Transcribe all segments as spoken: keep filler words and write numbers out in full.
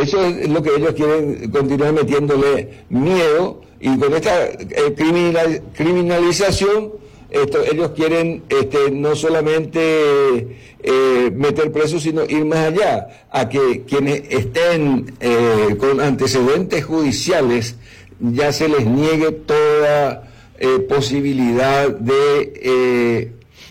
eso es lo que ellos quieren, continuar metiéndole miedo, y con esta eh, criminal, criminalización, esto, ellos quieren este, no solamente eh, meter presos, sino ir más allá, a que quienes estén eh, con antecedentes judiciales ya se les niegue toda eh, posibilidad de... Eh,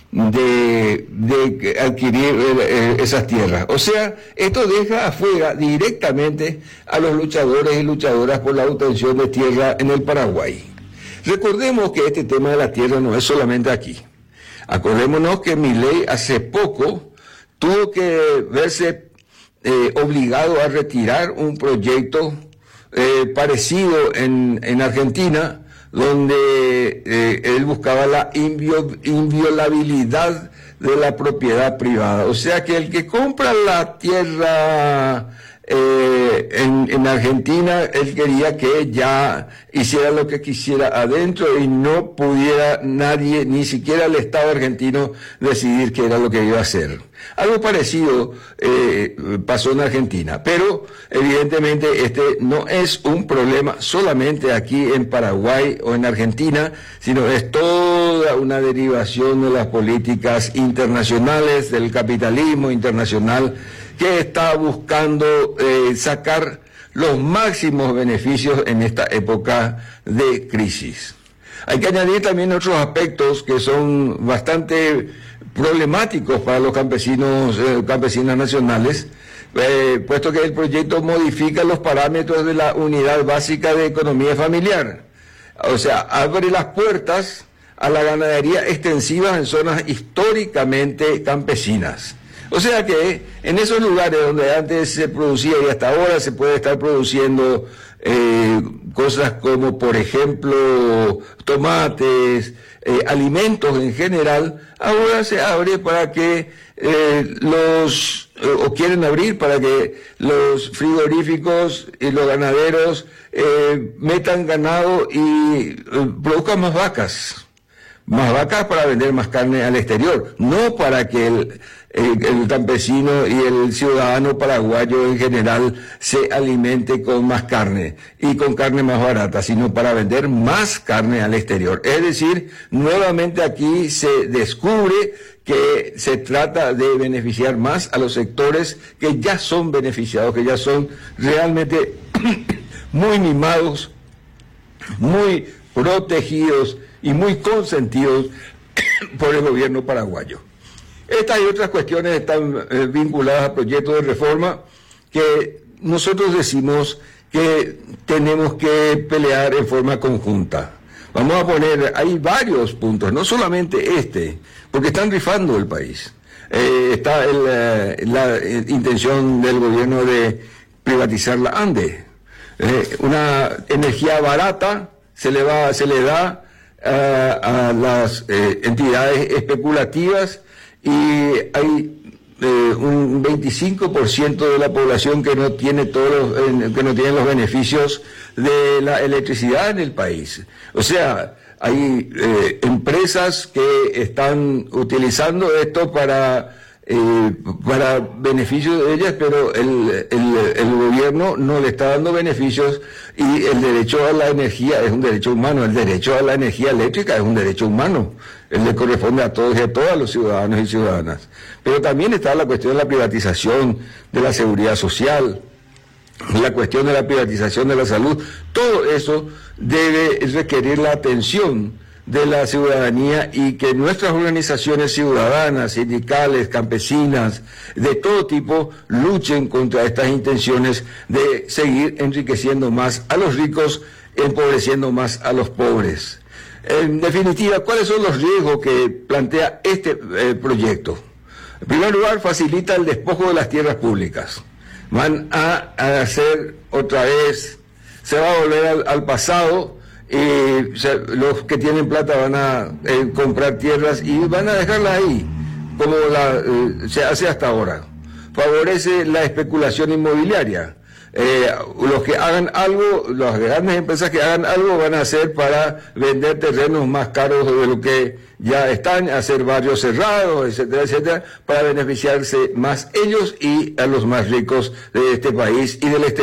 De, de adquirir eh, esas tierras. O sea, esto deja afuera directamente a los luchadores y luchadoras por la obtención de tierra en el Paraguay. Recordemos que este tema de la tierra no es solamente aquí. Acordémonos que Milei hace poco tuvo que verse eh, obligado a retirar un proyecto eh, parecido en, en Argentina, donde eh, él buscaba la invio, inviolabilidad de la propiedad privada. O sea que el que compra la tierra eh, en, en Argentina, él quería que ya hiciera lo que quisiera adentro y no pudiera nadie, ni siquiera el Estado argentino, decidir qué era lo que iba a hacer. Algo parecido eh, pasó en Argentina, pero evidentemente este no es un problema solamente aquí en Paraguay o en Argentina, sino es toda una derivación de las políticas internacionales, del capitalismo internacional, que está buscando eh, sacar los máximos beneficios en esta época de crisis. Hay que añadir también otros aspectos que son bastante problemáticos para los campesinos, eh, campesinas nacionales, eh, puesto que el proyecto modifica los parámetros de la unidad básica de economía familiar. O sea, abre las puertas a la ganadería extensiva en zonas históricamente campesinas. O sea que en esos lugares donde antes se producía y hasta ahora se puede estar produciendo eh, cosas como, por ejemplo, tomates, eh, alimentos en general, ahora se abre para que eh, los, eh, o quieren abrir para que los frigoríficos y los ganaderos eh, metan ganado y eh, produzcan más vacas. Más vacas para vender más carne al exterior, no para que el, el, el campesino y el ciudadano paraguayo en general se alimente con más carne y con carne más barata, sino para vender más carne al exterior. Es decir, nuevamente aquí se descubre que se trata de beneficiar más a los sectores que ya son beneficiados, que ya son realmente muy mimados, muy protegidos y muy consentidos por el gobierno paraguayo. Estas y otras cuestiones están eh, vinculadas a proyectos de reforma que nosotros decimos que tenemos que pelear en forma conjunta. Vamos a poner, hay varios puntos, no solamente este, porque están rifando el país. Eh, está el, eh, la eh, intención del gobierno de privatizar la ANDE. Eh, una energía barata se le va, se le da a, a las eh, entidades especulativas, y hay eh, un veinticinco por ciento de la población que no tiene todos los, eh, que no tiene los beneficios de la electricidad en el país. O sea, hay eh, empresas que están utilizando esto para Eh, para beneficio de ellas, pero el, el, el gobierno no le está dando beneficios, y el derecho a la energía es un derecho humano, el derecho a la energía eléctrica es un derecho humano, él le corresponde a todos y a todas los ciudadanos y ciudadanas. Pero también está la cuestión de la privatización de la seguridad social, la cuestión de la privatización de la salud. Todo eso debe requerir la atención de la ciudadanía, y que nuestras organizaciones ciudadanas, sindicales, campesinas, de todo tipo, luchen contra estas intenciones de seguir enriqueciendo más a los ricos, empobreciendo más a los pobres. En definitiva, ¿cuáles son los riesgos que plantea este eh, proyecto? En primer lugar, facilita el despojo de las tierras públicas. Van a, a hacer otra vez, se va a volver al, al pasado, y se, los que tienen plata van a eh, comprar tierras y van a dejarlas ahí, como la, eh, se hace hasta ahora. Favorece la especulación inmobiliaria. Eh, los que hagan algo, las grandes empresas que hagan algo, van a hacer para vender terrenos más caros de lo que ya están, hacer barrios cerrados, etcétera, etcétera, para beneficiarse más ellos y a los más ricos de este país y del exterior.